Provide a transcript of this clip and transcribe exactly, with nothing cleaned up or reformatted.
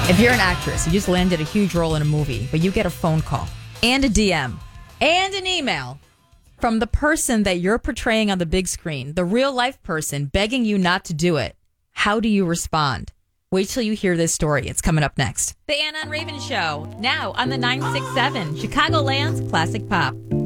If you're an actress, you just landed a huge role in a movie, but you get a phone call and a D M and an email from the person that you're portraying on the big screen, the real life person begging you not to do it. How do you respond? Wait till you hear this story. It's coming up next. The Anna and Raven Show, now on the nine six seven, Chicagoland's Classic Pop.